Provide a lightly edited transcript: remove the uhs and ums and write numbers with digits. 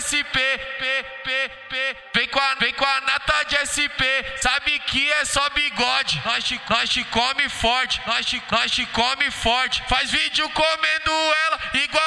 SP, vem com a nata de SP, sabe que é só bigode. Nós te come forte, nós te come forte. Faz vídeo comendo ela igual